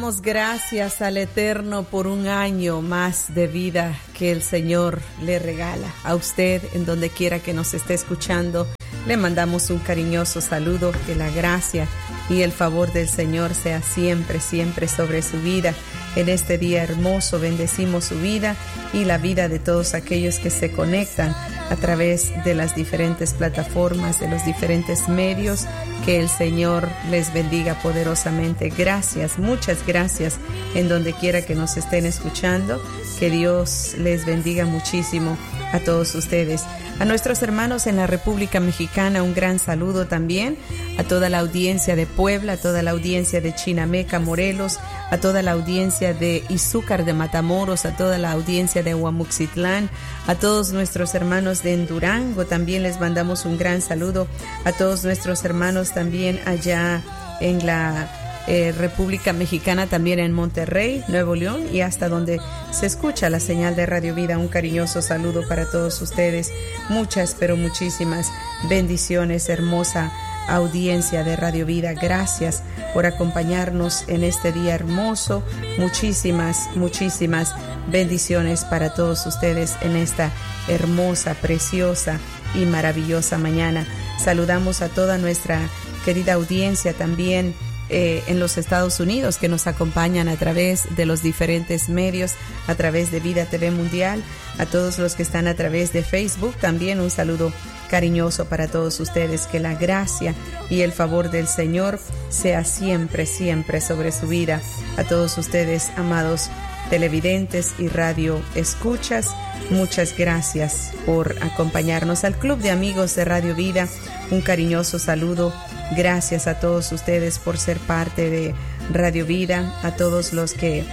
Damos gracias al Eterno por un año más de vida que el Señor le regala a usted en donde quiera que nos esté escuchando. Le mandamos un cariñoso saludo, que la gracia y el favor del Señor sea siempre, siempre sobre su vida. En este día hermoso bendecimos su vida y la vida de todos aquellos que se conectan a través de las diferentes plataformas, de los diferentes medios. Que el Señor les bendiga poderosamente. Gracias, muchas gracias en donde quiera que nos estén escuchando. Que Dios les bendiga muchísimo a todos ustedes. A nuestros hermanos en la República Mexicana, un gran saludo también. A toda la audiencia de Puebla, a toda la audiencia de Chinameca, Morelos, a toda la audiencia de Izúcar de Matamoros, a toda la audiencia de Huamuxitlán, a todos nuestros hermanos de Durango, también les mandamos un gran saludo. A todos nuestros hermanos también allá en la República Mexicana, también en Monterrey, Nuevo León, y hasta donde se escucha la señal de Radio Vida. Un cariñoso saludo para todos ustedes. Muchas, pero muchísimas bendiciones, hermosa audiencia de Radio Vida. Gracias por acompañarnos en este día hermoso. Muchísimas, muchísimas bendiciones para todos ustedes en esta hermosa, preciosa y maravillosa mañana. Saludamos a toda nuestra querida audiencia también en los Estados Unidos, que nos acompañan a través de los diferentes medios, a través de Vida TV Mundial, a todos los que están a través de Facebook, también un saludo cariñoso para todos ustedes. Que la gracia y el favor del Señor sea siempre, siempre sobre su vida. A todos ustedes, amados televidentes y radio escuchas, muchas gracias por acompañarnos. Al Club de Amigos de Radio Vida, un cariñoso saludo. Gracias a todos ustedes por ser parte de Radio Vida, a todos los que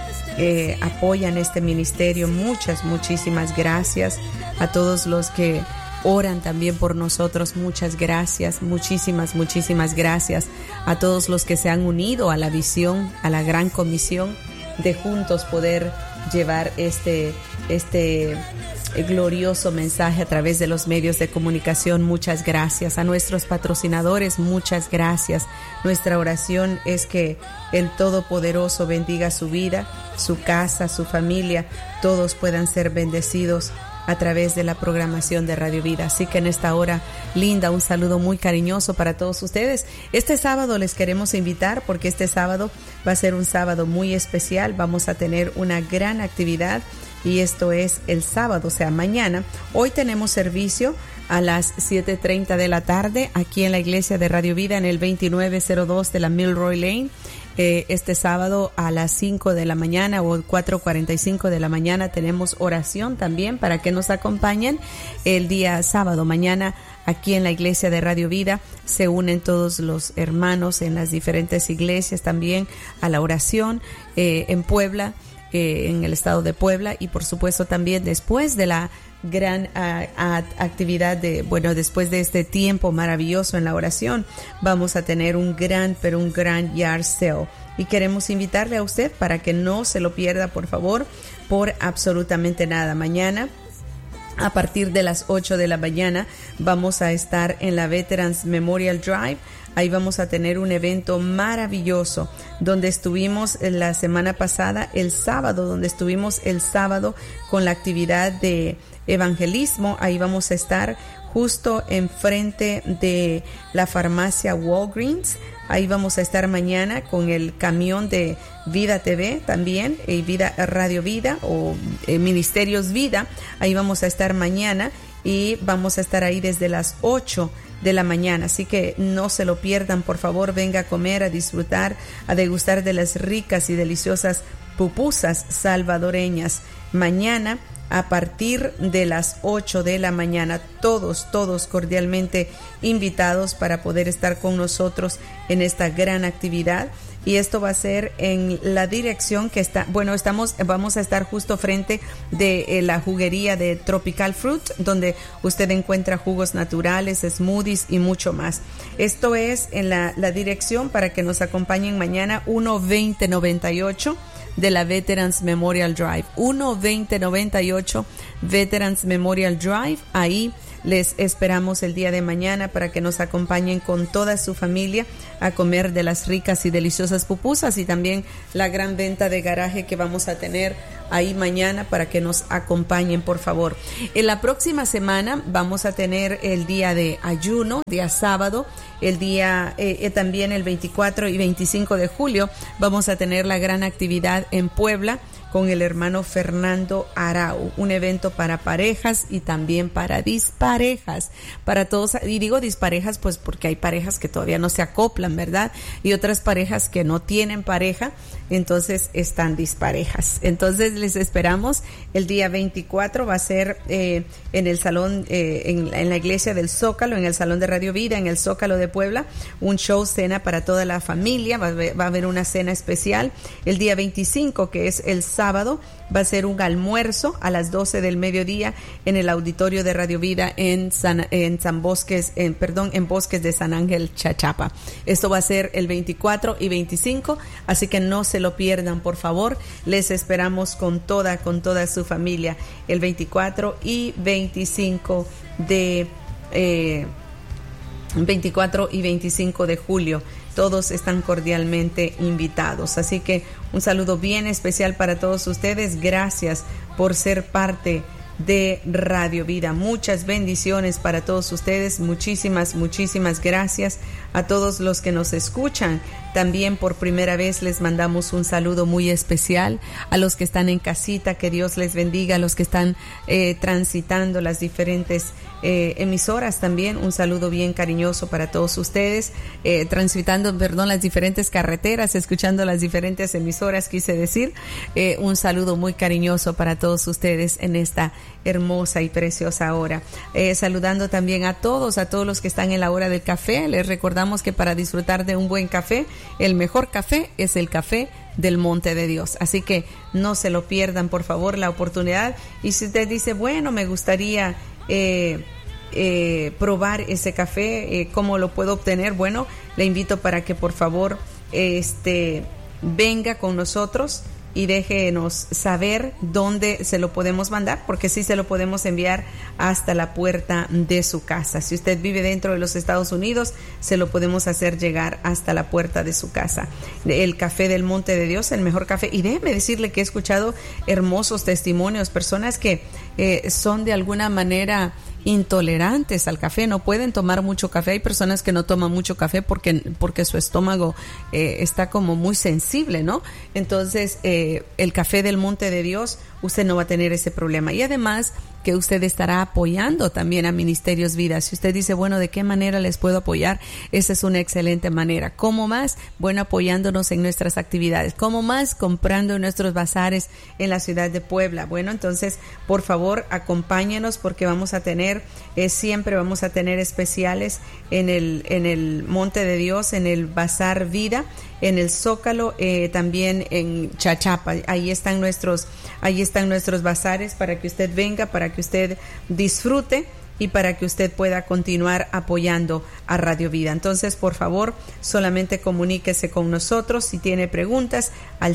apoyan este ministerio, muchísimas gracias. A todos los que oran también por nosotros, muchas gracias, muchísimas gracias. A todos los que se han unido a la visión, a la gran comisión de juntos poder llevar este glorioso mensaje a través de los medios de comunicación. Muchas gracias. A nuestros patrocinadores, muchas gracias. Nuestra oración es que el Todopoderoso bendiga su vida, su casa, su familia, todos puedan ser bendecidos a través de la programación de Radio Vida. Así que en esta hora linda, un saludo muy cariñoso para todos ustedes. Este sábado les queremos invitar, porque este sábado va a ser un sábado muy especial. Vamos a tener una gran actividad, y esto es el sábado, o sea, mañana. Hoy tenemos servicio a las 7:30 de la tarde aquí en la iglesia de Radio Vida en el 2902 de la Milroy Lane. Este sábado a las 5 de la mañana o 4:45 de la mañana tenemos oración también para que nos acompañen. El día sábado, mañana, aquí en la iglesia de Radio Vida se unen todos los hermanos en las diferentes iglesias también a la oración en Puebla, en el estado de Puebla, y por supuesto también después de la gran actividad después de este tiempo maravilloso en la oración, vamos a tener un gran yard sale, y queremos invitarle a usted para que no se lo pierda, por favor, por absolutamente nada. Mañana a partir de las 8 de la mañana vamos a estar en la Veterans Memorial Drive. Ahí vamos a tener un evento maravilloso donde estuvimos la semana pasada, el sábado con la actividad de evangelismo. Ahí vamos a estar justo enfrente de la farmacia Walgreens. Ahí vamos a estar mañana con el camión de Vida TV también, y Vida Radio Vida o Ministerios Vida. Ahí vamos a estar mañana y vamos a estar ahí desde las 8 de la mañana. Así que no se lo pierdan, por favor. Venga a comer, a disfrutar, a degustar de las ricas y deliciosas pupusas salvadoreñas. Mañana a partir de las 8 de la mañana, todos cordialmente invitados para poder estar con nosotros en esta gran actividad. Y esto va a ser en la dirección que vamos a estar justo frente de la juguería de Tropical Fruit, donde usted encuentra jugos naturales, smoothies y mucho más. Esto es en la dirección para que nos acompañen mañana, 12098 de la Veterans Memorial Drive, 12098 Veterans Memorial Drive. Ahí Les esperamos el día de mañana para que nos acompañen con toda su familia a comer de las ricas y deliciosas pupusas, y también la gran venta de garaje que vamos a tener ahí mañana para que nos acompañen, por favor. En la próxima semana vamos a tener el día de ayuno, día sábado, el día también el 24 y 25 de julio vamos a tener la gran actividad en Puebla con el hermano Fernando Arau, un evento para parejas y también para disparejas, para todos, y digo disparejas pues porque hay parejas que todavía no se acoplan, ¿verdad? Y otras parejas que no tienen pareja, entonces están disparejas. Entonces les esperamos el día 24, va a ser en el salón, en la iglesia del Zócalo, en el salón de Radio Vida, en el Zócalo de Puebla, un show, cena para toda la familia, va a haber una cena especial. El día 25, que es el sábado, va a ser un almuerzo a las 12 del mediodía en el auditorio de Radio Vida en Bosques de San Ángel, Chachapa. Esto va a ser el 24 y 25, así que no se lo pierdan, por favor. Les esperamos con toda su familia el 24 y 25 de 24 y 25 de julio. Todos están cordialmente invitados. Así que un saludo bien especial para todos ustedes. Gracias por ser parte de Radio Vida. Muchas bendiciones para todos ustedes. Muchísimas gracias a todos los que nos escuchan. También por primera vez les mandamos un saludo muy especial a los que están en casita. Que Dios les bendiga. A los que están transitando las diferentes emisoras, también un saludo bien cariñoso para todos ustedes, transitando las diferentes carreteras, escuchando las diferentes emisoras, quise decir, un saludo muy cariñoso para todos ustedes en esta hermosa y preciosa hora, saludando también a todos los que están en la hora del café. Les recordamos que para disfrutar de un buen café, el mejor café es el café del Monte de Dios, así que no se lo pierdan, por favor, la oportunidad. Y si usted dice, bueno, me gustaría probar ese café, ¿cómo lo puedo obtener? Bueno, le invito para que por favor venga con nosotros y déjenos saber dónde se lo podemos mandar, porque sí se lo podemos enviar hasta la puerta de su casa. Si usted vive dentro de los Estados Unidos, se lo podemos hacer llegar hasta la puerta de su casa. El café del Monte de Dios, el mejor café. Y déjeme decirle que he escuchado hermosos testimonios, personas que son de alguna manera intolerantes al café, no pueden tomar mucho café. Hay personas que no toman mucho café porque su estómago está como muy sensible, ¿no? Entonces el café del Monte de Dios, usted no va a tener ese problema. Y además que usted estará apoyando también a Ministerios Vida. Si usted dice, bueno, ¿de qué manera les puedo apoyar? Esa es una excelente manera. ¿Cómo más? Bueno, apoyándonos en nuestras actividades. ¿Cómo más? Comprando en nuestros bazares en la ciudad de Puebla. Bueno, entonces, por favor, acompáñenos, porque vamos a tener, siempre vamos a tener especiales en el Monte de Dios, en el Bazar Vida, en el Zócalo, también en Chachapa. Ahí están nuestros bazares para que usted venga, para que usted disfrute y para que usted pueda continuar apoyando a Radio Vida. Entonces, por favor, solamente comuníquese con nosotros si tiene preguntas al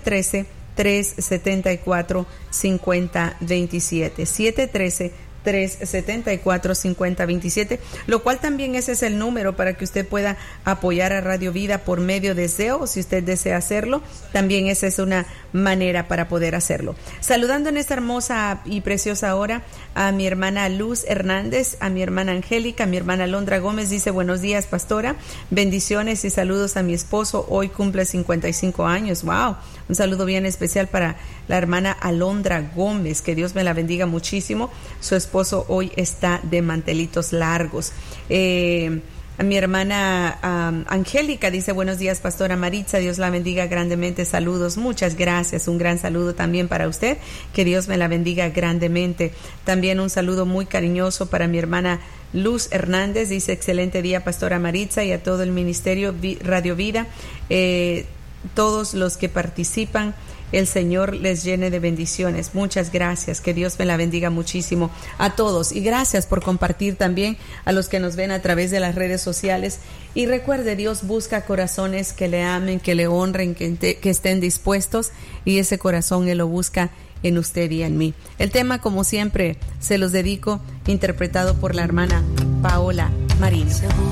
713-374-5027. 713-374-5027, lo cual también ese es el número para que usted pueda apoyar a Radio Vida por medio de SEO. Si usted desea hacerlo, también esa es una manera para poder hacerlo. Saludando en esta hermosa y preciosa hora a mi hermana Luz Hernández, a mi hermana Angélica, a mi hermana Alondra Gómez. Dice, buenos días, pastora, bendiciones y saludos a mi esposo, hoy cumple 55 años. Wow, un saludo bien especial para la hermana Alondra Gómez, que Dios me la bendiga muchísimo. Su esposo hoy está de mantelitos largos. A mi hermana Angélica dice, buenos días, pastora Maritza, Dios la bendiga grandemente, saludos, muchas gracias, un gran saludo también para usted, que Dios me la bendiga grandemente. También un saludo muy cariñoso para mi hermana Luz Hernández, dice, excelente día, pastora Maritza, y a todo el ministerio Radio Vida, todos los que participan, el Señor les llene de bendiciones. Muchas gracias, que Dios me la bendiga muchísimo a todos, y gracias por compartir también a los que nos ven a través de las redes sociales. Y recuerde, Dios busca corazones que le amen, que le honren, que estén dispuestos, y ese corazón Él lo busca en usted y en mí. El tema, como siempre, se los dedico, interpretado por la hermana Paola Marino.